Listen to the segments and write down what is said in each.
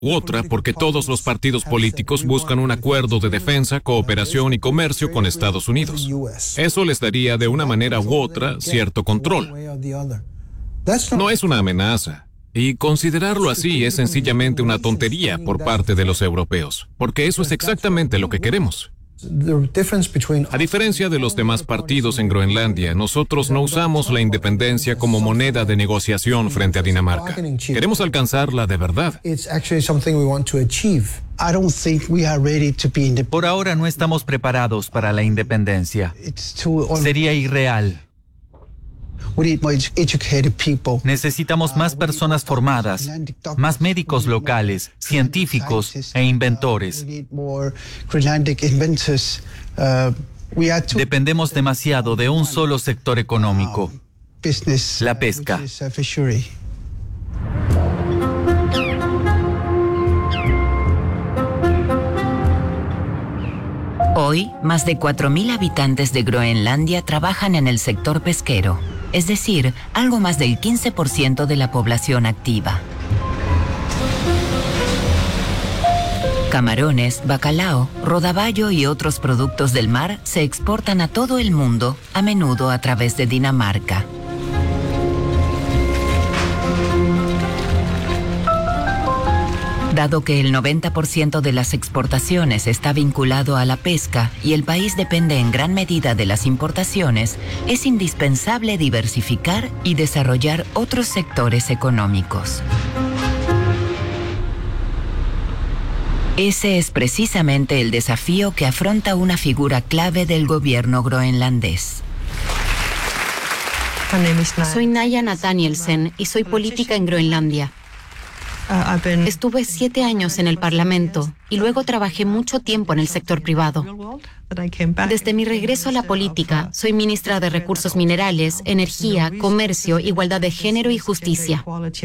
u otra porque todos los partidos políticos buscan un acuerdo de defensa, cooperación y comercio con Estados Unidos. Eso les daría de una manera u otra cierto control. No es una amenaza. Y considerarlo así es sencillamente una tontería por parte de los europeos, porque eso es exactamente lo que queremos. A diferencia de los demás partidos en Groenlandia, nosotros no usamos la independencia como moneda de negociación frente a Dinamarca. Queremos alcanzarla de verdad. Por ahora no estamos preparados para la independencia. Sería irreal. Necesitamos más personas formadas, más médicos locales, científicos e inventores. Dependemos demasiado de un solo sector económico, la pesca. Hoy, más de 4.000 habitantes de Groenlandia trabajan en el sector pesquero, es decir, algo más del 15% de la población activa. Camarones, bacalao, rodaballo y otros productos del mar se exportan a todo el mundo, a menudo a través de Dinamarca. Dado que el 90% de las exportaciones está vinculado a la pesca y el país depende en gran medida de las importaciones, es indispensable diversificar y desarrollar otros sectores económicos. Ese es precisamente el desafío que afronta una figura clave del gobierno groenlandés. Soy Naya Nathanielsen y soy política en Groenlandia. Estuve 7 años en el Parlamento y luego trabajé mucho tiempo en el sector privado. Desde mi regreso a la política, soy ministra de Recursos Minerales, Energía, Comercio, Igualdad de Género y Justicia.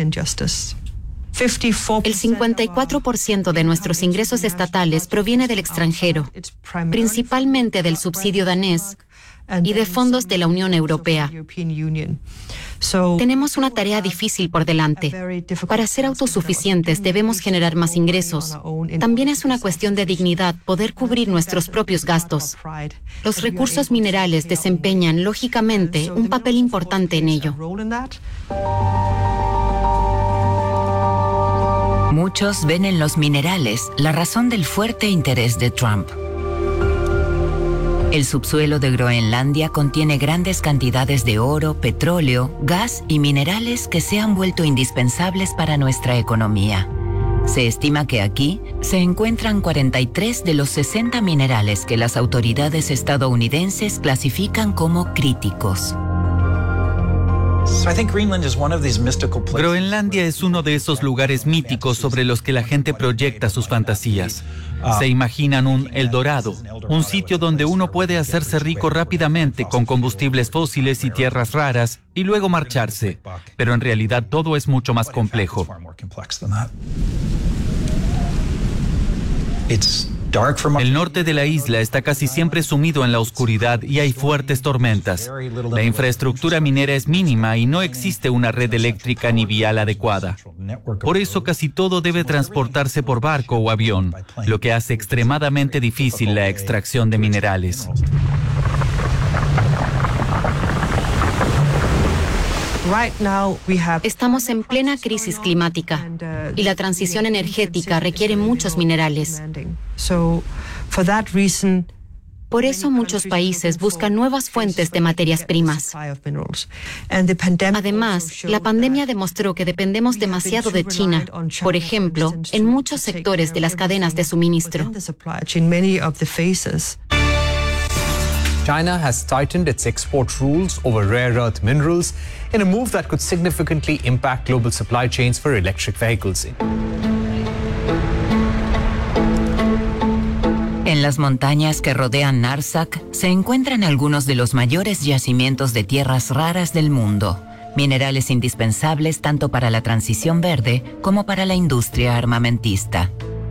El 54% de nuestros ingresos estatales proviene del extranjero, principalmente del subsidio danés y de fondos de la Unión Europea. Tenemos una tarea difícil por delante. Para ser autosuficientes debemos generar más ingresos. También es una cuestión de dignidad poder cubrir nuestros propios gastos. Los recursos minerales desempeñan, lógicamente, un papel importante en ello. Muchos ven en los minerales la razón del fuerte interés de Trump. El subsuelo de Groenlandia contiene grandes cantidades de oro, petróleo, gas y minerales que se han vuelto indispensables para nuestra economía. Se estima que aquí se encuentran 43 de los 60 minerales que las autoridades estadounidenses clasifican como críticos. Groenlandia es uno de esos lugares míticos sobre los que la gente proyecta sus fantasías. Se imaginan un El Dorado, un sitio donde uno puede hacerse rico rápidamente con combustibles fósiles y tierras raras y luego marcharse. Pero en realidad todo es mucho más complejo. El norte de la isla está casi siempre sumido en la oscuridad y hay fuertes tormentas. La infraestructura minera es mínima y no existe una red eléctrica ni vial adecuada. Por eso casi todo debe transportarse por barco o avión, lo que hace extremadamente difícil la extracción de minerales. Estamos en plena crisis climática y la transición energética requiere muchos minerales. Por eso muchos países buscan nuevas fuentes de materias primas. Además, la pandemia demostró que dependemos demasiado de China, por ejemplo, en muchos sectores de las cadenas de suministro. China has tightened its export rules over rare earth minerals in a move that could significantly impact global supply chains for electric vehicles. En las montañas que rodean Narsaq se encuentran algunos de los mayores yacimientos de tierras raras del mundo, minerales indispensables tanto para la transición verde como para la industria armamentista.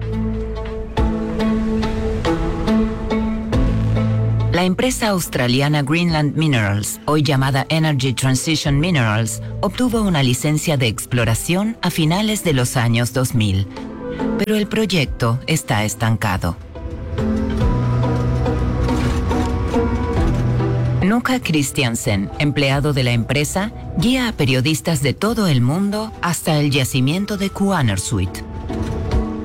La empresa australiana Greenland Minerals, hoy llamada Energy Transition Minerals, obtuvo una licencia de exploración a finales de los años 2000. pero el proyecto está estancado. Nuka Christiansen, empleado de la empresa, guía a periodistas de todo el mundo hasta el yacimiento de Kuannersuit.